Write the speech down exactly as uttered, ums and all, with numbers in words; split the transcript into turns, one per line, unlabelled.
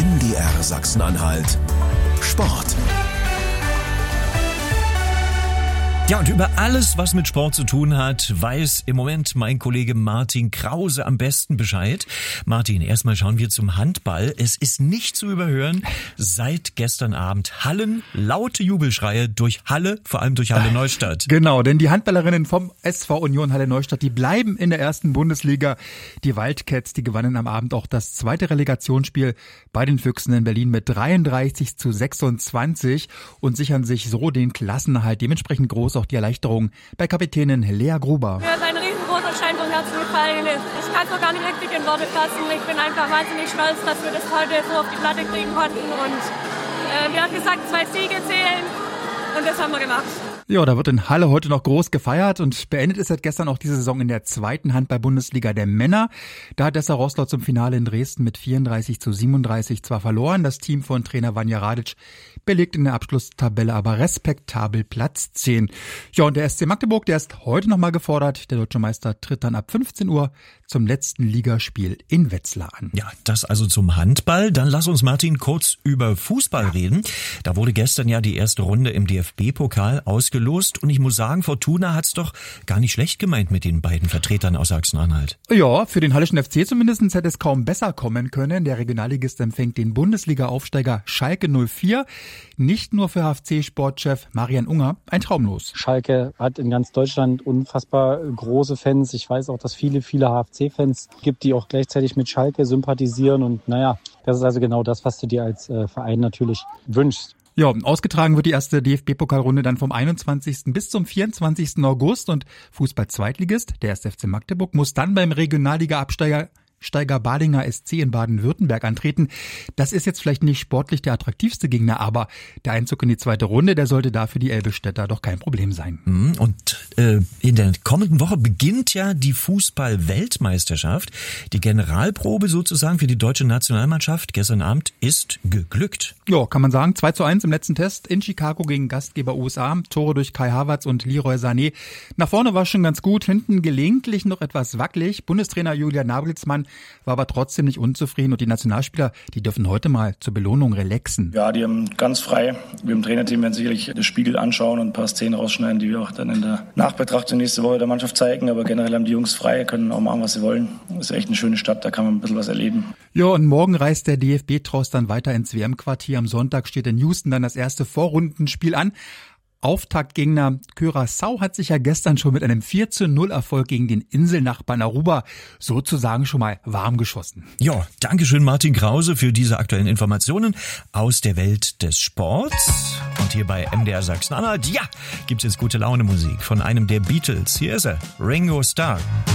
M D R Sachsen-Anhalt Sport.
Ja, und über alles, was mit Sport zu tun hat, weiß im Moment mein Kollege Martin Krause am besten Bescheid. Martin, erstmal schauen wir zum Handball. Es ist nicht zu überhören. Seit gestern Abend hallen laute Jubelschreie durch Halle, vor allem durch Halle Neustadt.
Genau, denn die Handballerinnen vom S V Union Halle Neustadt, die bleiben in der ersten Bundesliga. Die Wildcats, die gewannen am Abend auch das zweite Relegationsspiel bei den Füchsen in Berlin mit dreiunddreißig zu sechsundzwanzig und sichern sich so den Klassenerhalt. Dementsprechend groß auch die Erleichterung bei Kapitänin Lea Gruber.
Mir ist ein riesengroßer Stein vom Herzen gefallen. Ich kann es noch gar nicht richtig in Worte fassen. Ich bin einfach wahnsinnig stolz, dass wir das heute so auf die Platte kriegen konnten. Und äh, wir haben gesagt, zwei Siege zählen und das haben wir gemacht.
Ja, da wird in Halle heute noch groß gefeiert und beendet ist seit gestern auch die Saison in der zweiten Handball-Bundesliga der Männer. Da hat Dessau Roßlau zum Finale in Dresden mit vierunddreißig zu siebenunddreißig zwar verloren. Das Team von Trainer Vanja Radic belegt in der Abschlusstabelle aber respektabel Platz zehn. Ja, und der S C Magdeburg, der ist heute nochmal gefordert. Der Deutsche Meister tritt dann ab fünfzehn Uhr zum letzten Ligaspiel in Wetzlar an.
Ja, das also zum Handball. Dann lass uns, Martin, kurz über Fußball reden. Da wurde gestern ja die erste Runde im D F B-Pokal ausgelost. Und ich muss sagen, Fortuna hat's doch gar nicht schlecht gemeint mit den beiden Vertretern aus Sachsen-Anhalt.
Ja, für den Hallischen F C zumindest hätte es kaum besser kommen können. Der Regionalligist empfängt den Bundesliga-Aufsteiger Schalke null vier. Nicht nur für H F C-Sportchef Marian Unger ein Traumlos.
Schalke hat in ganz Deutschland unfassbar große Fans. Ich weiß auch, dass viele, viele H F C-Fans gibt, die auch gleichzeitig mit Schalke sympathisieren. Und naja, das ist also genau das, was du dir als äh, Verein natürlich wünschst.
Ja, ausgetragen wird die erste D F B-Pokalrunde dann vom einundzwanzigsten bis zum vierundzwanzigsten August und Fußball-Zweitligist, der erste F C Magdeburg, muss dann beim Regionalliga-Absteiger Steiger Badinger S C in Baden-Württemberg antreten. Das ist jetzt vielleicht nicht sportlich der attraktivste Gegner, aber der Einzug in die zweite Runde, der sollte da für die Elbestädter doch kein Problem sein.
Und äh, in der kommenden Woche beginnt ja die Fußball-Weltmeisterschaft. Die Generalprobe sozusagen für die deutsche Nationalmannschaft gestern Abend ist geglückt.
Ja, kann man sagen. zwei zu eins im letzten Test in Chicago gegen Gastgeber U S A. Tore durch Kai Havertz und Leroy Sané. Nach vorne war schon ganz gut, hinten gelegentlich noch etwas wackelig. Bundestrainer Julian Nagelsmann war aber trotzdem nicht unzufrieden und die Nationalspieler, die dürfen heute mal zur Belohnung relaxen.
Ja, die haben ganz frei. Wir im Trainerteam werden sicherlich das Spiegel anschauen und ein paar Szenen rausschneiden, die wir auch dann in der Nachbetrachtung nächste Woche der Mannschaft zeigen. Aber generell haben die Jungs frei, können auch machen, was sie wollen. Das ist echt eine schöne Stadt, da kann man ein bisschen was erleben.
Ja, und morgen reist der D F B-Trost dann weiter ins W M-Quartier. Am Sonntag steht in Houston dann das erste Vorrundenspiel an. Auftaktgegner Curaçao hat sich ja gestern schon mit einem vier zu null Erfolg gegen den Inselnachbarn Aruba sozusagen schon mal warm geschossen.
Ja, dankeschön Martin Krause für diese aktuellen Informationen aus der Welt des Sports. Und hier bei M D R Sachsen-Anhalt, ja, gibt's jetzt gute Laune Musik von einem der Beatles. Hier ist er, Ringo Starr.